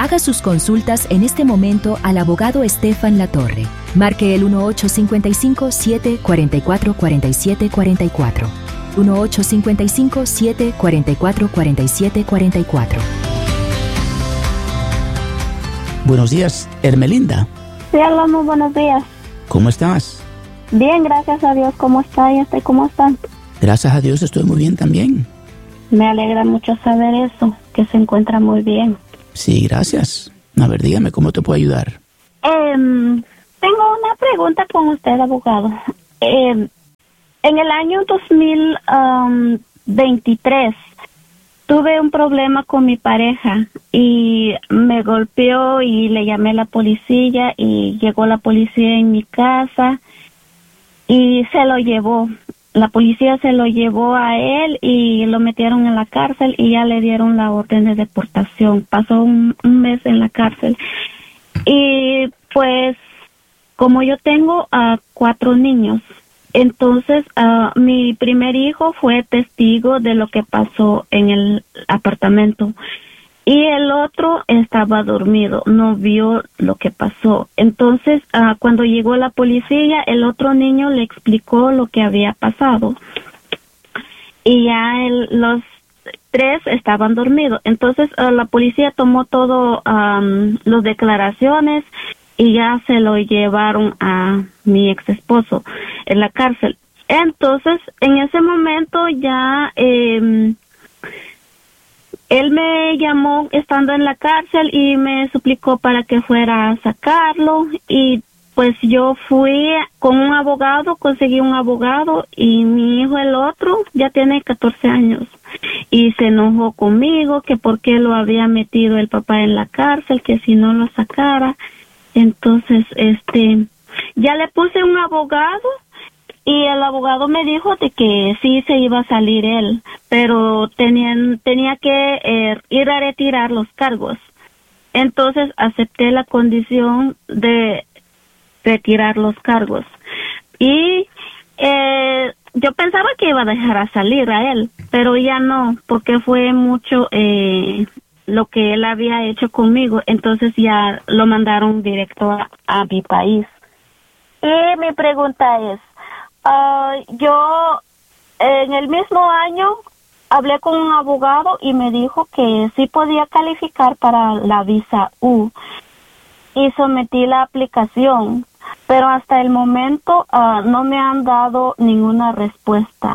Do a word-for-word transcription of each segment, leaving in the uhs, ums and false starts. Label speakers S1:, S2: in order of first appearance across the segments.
S1: Haga sus consultas en este momento al abogado Estefan Latorre. Marque el uno ocho cinco cinco, siete cuatro cuatro, cuatro siete cuatro cuatro. uno ocho cinco cinco, siete cuatro cuatro, cuatro siete cuatro cuatro.
S2: Buenos días, Hermelinda.
S3: Sí, hola, muy buenos días.
S2: ¿Cómo estás?
S3: Bien, gracias a Dios. ¿Cómo está? ¿Y usted cómo está?
S2: Gracias a Dios estoy muy bien también.
S3: Me alegra mucho saber eso, que se encuentra muy bien.
S2: Sí, gracias. A ver, dígame, ¿cómo te puedo ayudar?
S3: Eh, tengo una pregunta con usted, abogado. Eh, en el año dos mil veintitrés tuve un problema con mi pareja y me golpeó y le llamé a la policía y llegó la policía en mi casa y se lo llevó. La policía se lo llevó a él y lo metieron en la cárcel y ya le dieron la orden de deportación. Pasó un, un mes en la cárcel. Y pues, como yo tengo a uh, cuatro niños, entonces uh, mi primer hijo fue testigo de lo que pasó en el apartamento. Y el otro estaba dormido, no vio lo que pasó. Entonces, uh, cuando llegó la policía, el otro niño le explicó lo que había pasado. Y ya el, los tres estaban dormidos. Entonces, uh, la policía tomó todo, um, las declaraciones y ya se lo llevaron a mi ex esposo en la cárcel. Entonces, en ese momento ya... Eh, Él me llamó estando en la cárcel y me suplicó para que fuera a sacarlo y pues yo fui con un abogado, conseguí un abogado y mi hijo el otro ya tiene catorce años y se enojó conmigo que por qué lo había metido el papá en la cárcel, que si no lo sacara. Entonces, este, ya le puse un abogado. Y el abogado me dijo de que sí se iba a salir él, pero tenían, tenía que eh, ir a retirar los cargos. Entonces acepté la condición de retirar los cargos. Y eh, yo pensaba que iba a dejar a salir a él, pero ya no, porque fue mucho eh, lo que él había hecho conmigo. Entonces ya lo mandaron directo a, a mi país. Y mi pregunta es, Uh, yo en el mismo año hablé con un abogado y me dijo que sí podía calificar para la visa U y sometí la aplicación, pero hasta el momento uh, no me han dado ninguna respuesta.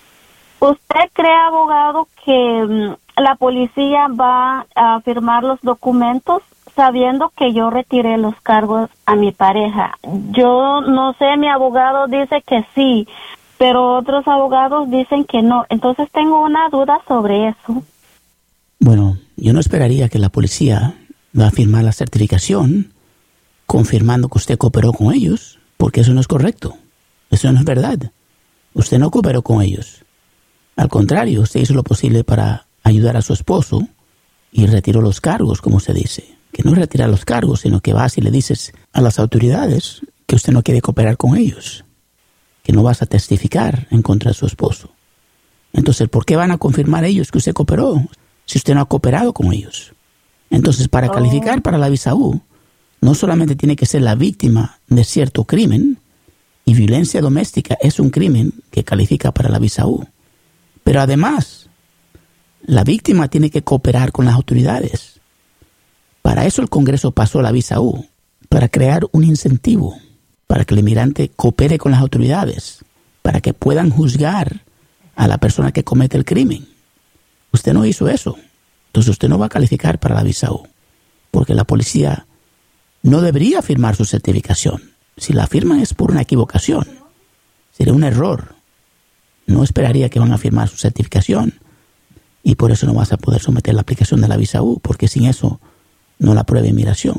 S3: ¿Usted cree, abogado, que um, la policía va a firmar los documentos sabiendo que yo retiré los cargos a mi pareja? Yo no sé, mi abogado dice que sí, pero otros abogados dicen que no. Entonces tengo una duda sobre eso.
S2: Bueno, yo no esperaría que la policía va a firmar la certificación confirmando que usted cooperó con ellos, porque eso no es correcto. Eso no es verdad. Usted no cooperó con ellos. Al contrario, usted hizo lo posible para ayudar a su esposo y retiró los cargos, como se dice. Que no retira los cargos, sino que vas y le dices a las autoridades que usted no quiere cooperar con ellos, que no vas a testificar en contra de su esposo. Entonces, ¿por qué van a confirmar ellos que usted cooperó si usted no ha cooperado con ellos? Entonces, para oh. calificar para la visa U, no solamente tiene que ser la víctima de cierto crimen, y violencia doméstica es un crimen que califica para la visa U, pero además, la víctima tiene que cooperar con las autoridades. Para eso el Congreso pasó la visa U, para crear un incentivo, para que el inmigrante coopere con las autoridades, para que puedan juzgar a la persona que comete el crimen. Usted no hizo eso, entonces usted no va a calificar para la visa U, porque la policía no debería firmar su certificación. Si la firman es por una equivocación, sería un error. No esperaría que van a firmar su certificación y por eso no vas a poder someter la aplicación de la visa U, porque sin eso no la aprueba inmigración.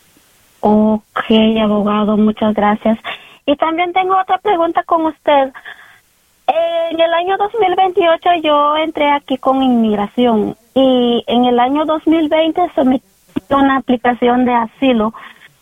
S3: Ok, abogado, muchas gracias. Y también tengo otra pregunta con usted. En el año dos mil veintiocho yo entré aquí con inmigración y en el año dos mil veinte sometí una aplicación de asilo.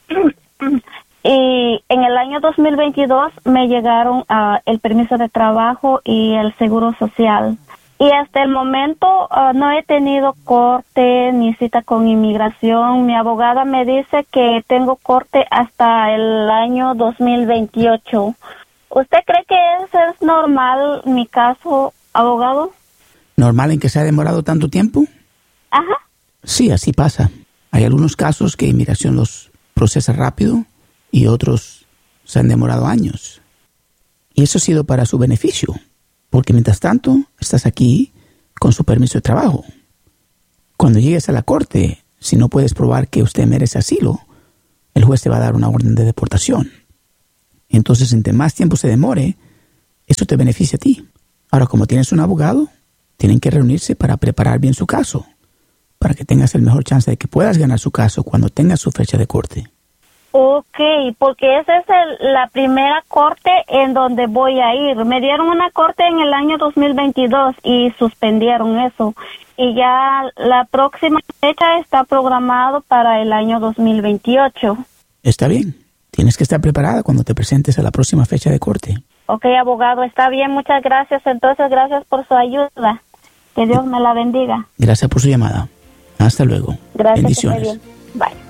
S3: Y en el año dos mil veintidós me llegaron uh, el permiso de trabajo y el seguro social. Y hasta el momento uh, no he tenido corte ni cita con inmigración. Mi abogada me dice que tengo corte hasta el año dos mil veintiocho. ¿Usted cree que eso es normal, mi caso, abogado?
S2: ¿Normal en que se ha demorado tanto tiempo?
S3: Ajá.
S2: Sí, así pasa. Hay algunos casos que inmigración los procesa rápido y otros se han demorado años. Y eso ha sido para su beneficio. Porque mientras tanto, estás aquí con su permiso de trabajo. Cuando llegues a la corte, si no puedes probar que usted merece asilo, el juez te va a dar una orden de deportación. Entonces, entre más tiempo se demore, esto te beneficia a ti. Ahora, como tienes un abogado, tienen que reunirse para preparar bien su caso, para que tengas el mejor chance de que puedas ganar su caso cuando tengas su fecha de corte.
S3: Ok, porque esa es el, la primera corte en donde voy a ir. Me dieron una corte en el año dos mil veintidós y suspendieron eso. Y ya la próxima fecha está programado para el año dos mil veintiocho.
S2: Está bien. Tienes que estar preparada cuando te presentes a la próxima fecha de corte.
S3: Ok, abogado, está bien. Muchas gracias. Entonces, gracias por su ayuda. Que Dios me la bendiga.
S2: Gracias por su llamada. Hasta luego.
S3: Gracias.
S2: Bendiciones.
S3: Que esté bien. Bye.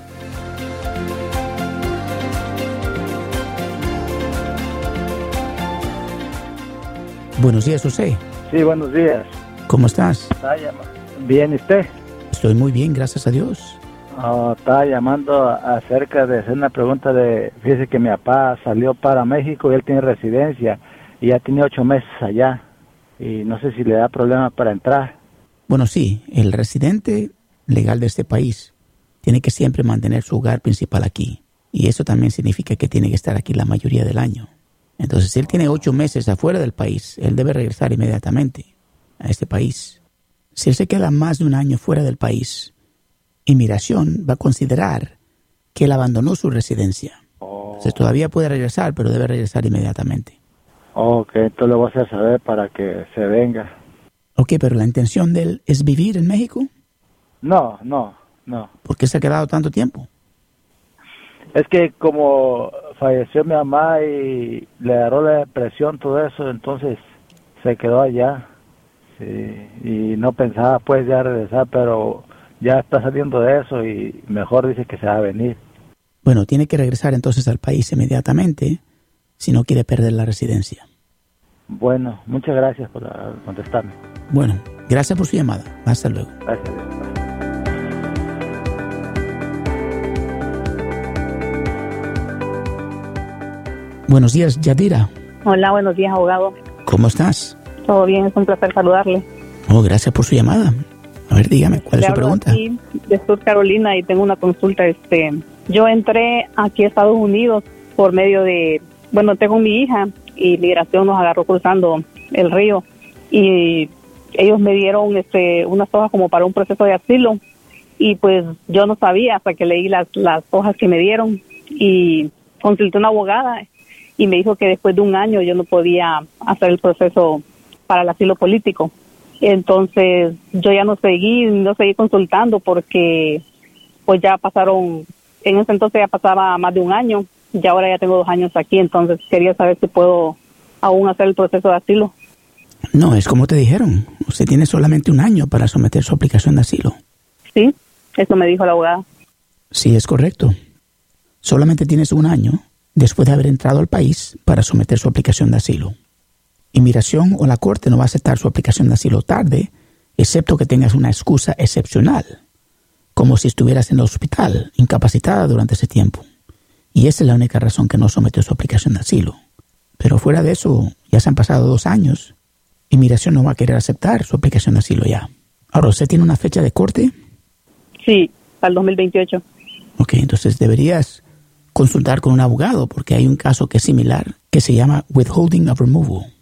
S2: Buenos días, José.
S4: Sí, buenos días.
S2: ¿Cómo estás?
S4: Bien, ¿y usted?
S2: Estoy muy bien, gracias a Dios.
S4: Oh, estaba llamando acerca de hacer una pregunta de... Fíjese que mi papá salió para México y él tiene residencia y ya tiene ocho meses allá. Y no sé si le da problema para entrar.
S2: Bueno, sí, el residente legal de este país tiene que siempre mantener su hogar principal aquí. Y eso también significa que tiene que estar aquí la mayoría del año. Entonces, si él tiene ocho meses afuera del país, él debe regresar inmediatamente a este país. Si él se queda más de un año fuera del país, inmigración va a considerar que él abandonó su residencia.
S4: Oh.
S2: Entonces, todavía puede regresar, pero debe regresar inmediatamente.
S4: Ok, entonces lo voy a hacer saber para que se venga.
S2: Ok, pero la intención de él es vivir en México.
S4: No, no, no.
S2: ¿Por qué se ha quedado tanto tiempo?
S4: Es que como falleció mi mamá y le agarró la depresión, todo eso, entonces se quedó allá. Sí, y no pensaba pues ya regresar, pero ya está saliendo de eso y mejor dice que se va a venir.
S2: Bueno, tiene que regresar entonces al país inmediatamente si no quiere perder la residencia.
S4: Bueno, muchas gracias por contestarme.
S2: Bueno, gracias por su llamada. Hasta luego.
S4: Gracias.
S2: Buenos días, Yadira.
S5: Hola, buenos días, abogado.
S2: ¿Cómo estás?
S5: Todo bien, es un placer saludarle.
S2: Oh, gracias por su llamada. A ver, dígame, ¿cuál
S5: Le
S2: es su
S5: hablo
S2: pregunta?
S5: Aquí de Sur Carolina y tengo una consulta. Este, yo entré aquí a Estados Unidos por medio de, bueno, tengo mi hija y migración nos agarró cruzando el río y ellos me dieron este unas hojas como para un proceso de asilo y pues yo no sabía hasta que leí las, las hojas que me dieron y consulté a una abogada y me dijo que después de un año yo no podía hacer el proceso para el asilo político. Entonces yo ya no seguí, no seguí consultando porque pues ya pasaron, en ese entonces ya pasaba más de un año y ahora ya tengo dos años aquí, entonces quería saber si puedo aún hacer el proceso de asilo.
S2: No, es como te dijeron, usted tiene solamente un año para someter su aplicación de asilo.
S5: Sí, eso me dijo la abogada.
S2: Sí, es correcto. Solamente tienes un año después de haber entrado al país para someter su aplicación de asilo. Inmigración o la corte no va a aceptar su aplicación de asilo tarde, excepto que tengas una excusa excepcional, como si estuvieras en el hospital, incapacitada durante ese tiempo. Y esa es la única razón que no sometió su aplicación de asilo. Pero fuera de eso, ya se han pasado dos años. Inmigración no va a querer aceptar su aplicación de asilo ya. Ahora, ¿usted tiene una fecha de corte?
S5: Sí, para el dos mil veintiocho.
S2: Ok, entonces deberías consultar con un abogado porque hay un caso que es similar que se llama withholding of removal.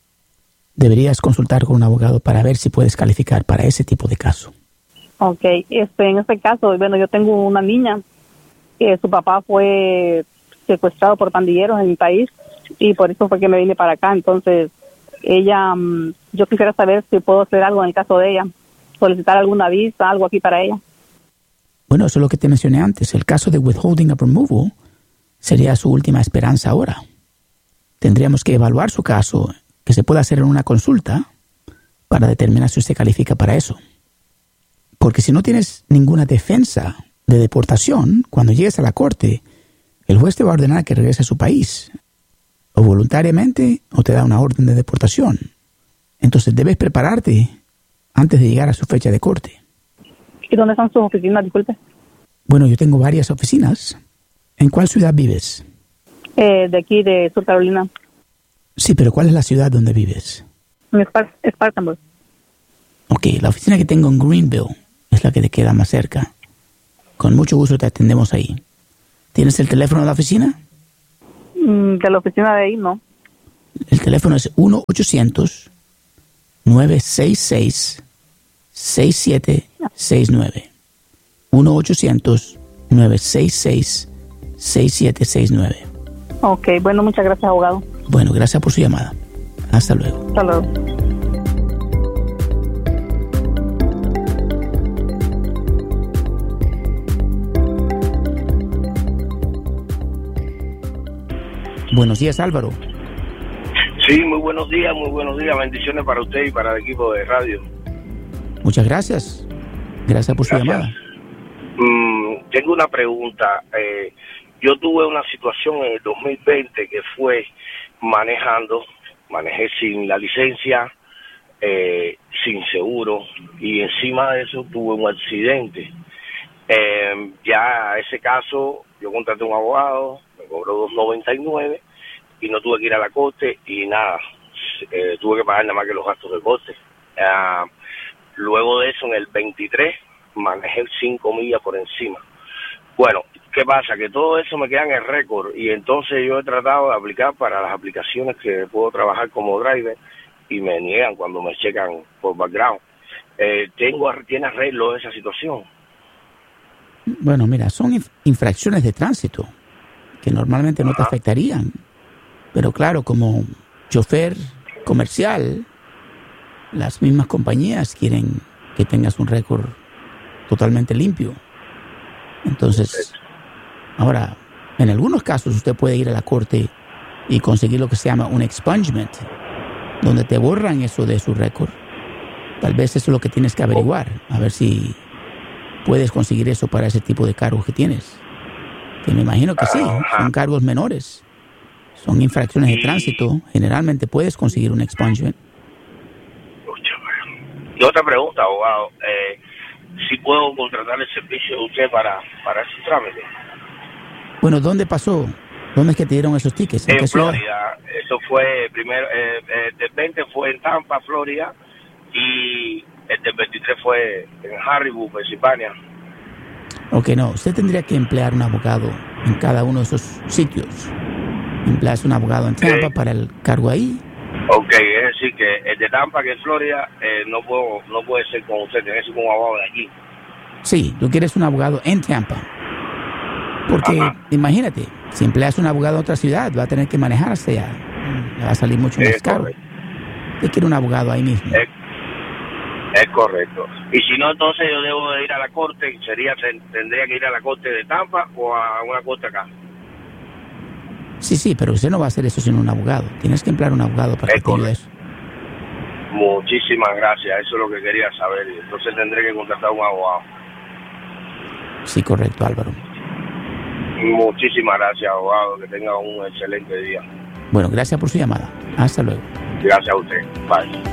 S2: Deberías consultar con un abogado para ver si puedes calificar para ese tipo de caso.
S5: Ok, este, en este caso, bueno, yo tengo una niña que su papá fue secuestrado por pandilleros en mi país y por eso fue que me vine para acá. Entonces, ella, yo quisiera saber si puedo hacer algo en el caso de ella, solicitar alguna visa, algo aquí para ella.
S2: Bueno, eso es lo que te mencioné antes. El caso de withholding of removal sería su última esperanza ahora. Tendríamos que evaluar su caso, que se puede hacer en una consulta, para determinar si usted califica para eso. Porque si no tienes ninguna defensa de deportación, cuando llegues a la corte, el juez te va a ordenar que regrese a su país, o voluntariamente, o te da una orden de deportación. Entonces debes prepararte antes de llegar a su fecha de corte.
S5: ¿Y dónde están sus oficinas, disculpe?
S2: Bueno, yo tengo varias oficinas. ¿En cuál ciudad vives?
S5: Eh, de aquí, de Sur Carolina.
S2: Sí, pero ¿cuál es la ciudad donde vives?
S5: En Spar- Spartanburg.
S2: Ok, la oficina que tengo en Greenville es la que te queda más cerca. Con mucho gusto te atendemos ahí. ¿Tienes el teléfono de la oficina?
S5: Mm, de la oficina de ahí, no.
S2: El teléfono es uno ochocientos, nueve seis seis, seis siete seis nueve. uno ochocientos, nueve seis seis, seis siete seis nueve.
S5: Ok, bueno, muchas gracias, abogado.
S2: Bueno, gracias por su llamada. Hasta luego.
S5: Hasta luego.
S2: Buenos días, Álvaro.
S6: Sí, muy buenos días, muy buenos días. Bendiciones para usted y para el equipo de radio.
S2: Muchas gracias. Gracias por su
S6: Gracias.
S2: llamada.
S6: Mm, tengo una pregunta. Eh, yo tuve una situación en el dos mil veinte que fue manejando, manejé sin la licencia, eh, sin seguro, y encima de eso tuve un accidente. Eh, ya ese caso, yo contraté a un abogado, me cobró dos noventa y nueve y no tuve que ir a la corte y nada, eh, tuve que pagar nada más que los gastos de corte. Uh, luego de eso, en el veintitrés, manejé cinco millas por encima. Bueno, ¿qué pasa? Que todo eso me queda en el récord y entonces yo he tratado de aplicar para las aplicaciones que puedo trabajar como driver y me niegan cuando me checan por background. Eh, tengo, ¿tiene arreglo esa situación?
S2: Bueno, mira, son inf- infracciones de tránsito que normalmente no te afectarían. Pero claro, como chofer comercial, las mismas compañías quieren que tengas un récord totalmente limpio. Entonces, ahora, en algunos casos usted puede ir a la corte y conseguir lo que se llama un expungement, donde te borran eso de su récord. Tal vez eso es lo que tienes que averiguar, a ver si puedes conseguir eso para ese tipo de cargos que tienes. Que me imagino que sí, son cargos menores. Son infracciones de tránsito. Generalmente puedes conseguir un expungement.
S6: Y otra pregunta, abogado. Eh, si puedo contratar el servicio de usted para, para ese trámite.
S2: Bueno, ¿dónde pasó? ¿Dónde es que te dieron esos tickets? ¿En
S6: En
S2: qué ciudad?
S6: Florida. Eso fue primero, eh, eh, del veinte fue en Tampa, Florida, y el del veintitrés fue en Harrisburg, Pensilvania.
S2: Ok, no. Usted tendría que emplear un abogado en cada uno de esos sitios. Empleas un abogado en Tampa
S6: okay.
S2: para el cargo ahí.
S6: Ok, es decir que el de Tampa, que es Florida, eh, no puedo, no puede ser con usted, tiene que ser con un abogado de aquí.
S2: Sí, tú quieres un abogado en Tampa. Porque
S6: Ajá.
S2: imagínate, si empleas un abogado en otra ciudad, va a tener que manejar hasta allá. Le va a salir mucho más
S6: Es
S2: caro.
S6: correcto.
S2: Usted quiere un abogado ahí mismo.
S6: Es, es correcto. Y si no, entonces yo debo de ir a la corte, sería tendría que ir a la corte de Tampa o a una corte acá.
S2: Sí, sí, pero usted no va a hacer eso sin un abogado. Tienes que emplear un abogado para
S6: Es
S2: que te ayude eso.
S6: Muchísimas gracias, eso es lo que quería saber. Entonces tendré que contratar a un abogado.
S2: Sí, correcto, Álvaro.
S6: Muchísimas gracias, abogado. Que tenga un excelente día.
S2: Bueno, gracias por su llamada. Hasta luego.
S6: Gracias a usted. Bye.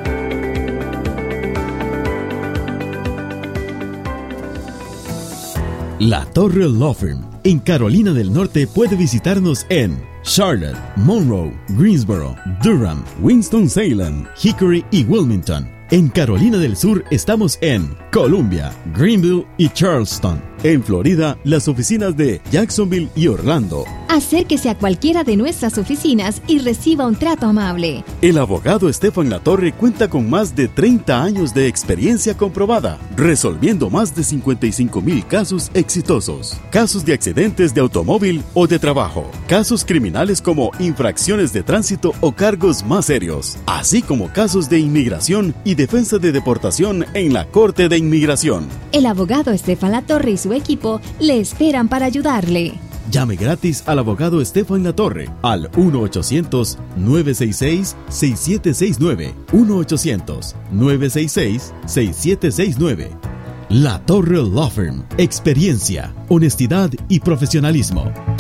S7: La Torre Law Firm en Carolina del Norte puede visitarnos en Charlotte, Monroe, Greensboro, Durham, Winston-Salem, Hickory y Wilmington. En Carolina del Sur estamos en Columbia, Greenville y Charleston. En Florida, las oficinas de Jacksonville y Orlando.
S8: Acérquese a cualquiera de nuestras oficinas y reciba un trato amable.
S7: El abogado Estefan Latorre cuenta con más de treinta años de experiencia comprobada, resolviendo más de cincuenta y cinco mil casos exitosos. Casos de accidentes de automóvil o de trabajo, casos criminales como infracciones de tránsito o cargos más serios, así como casos de inmigración y defensa de deportación en la Corte de Inmigración.
S8: El abogado Estefan Latorre y su equipo le esperan para ayudarle.
S7: Llame gratis al abogado Estefan Latorre al uno ochocientos, nueve seis seis, seis siete seis nueve. uno ochocientos, nueve seis seis, seis siete seis nueve. La Torre Law Firm. Experiencia, honestidad y profesionalismo.